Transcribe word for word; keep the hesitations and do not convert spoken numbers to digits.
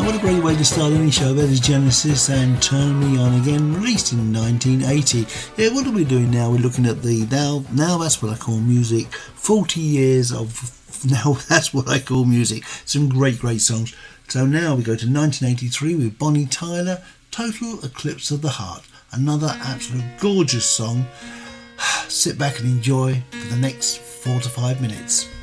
what a great way to start any show. That is Genesis and Turn Me On Again, released in nineteen eighty. Yeah, what are we doing now? We're looking at the, now, now that's what I call music, forty years of, now that's what I call music. Some great, great songs. So now we go to nineteen eighty-three with Bonnie Tyler, Total Eclipse of the Heart. Another absolute gorgeous song. Sit back and enjoy for the next four to five minutes.